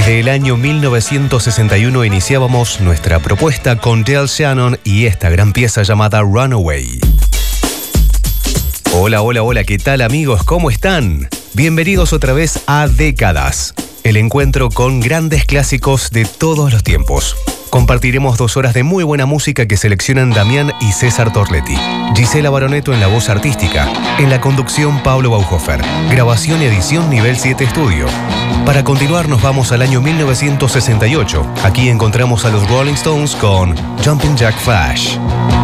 Desde el año 1961 iniciábamos nuestra propuesta con Del Shannon y esta gran pieza llamada Runaway. Hola, hola, hola, ¿qué tal amigos? ¿Cómo están? Bienvenidos otra vez a Décadas, el encuentro con grandes clásicos de todos los tiempos. Compartiremos 2 horas de muy buena música que seleccionan Damián y César Torletti. Gisela Baroneto en la voz artística. En la conducción, Pablo Bauhofer. Grabación y edición Nivel 7 Estudio. Para continuar nos vamos al año 1968. Aquí encontramos a los Rolling Stones con Jumping Jack Flash.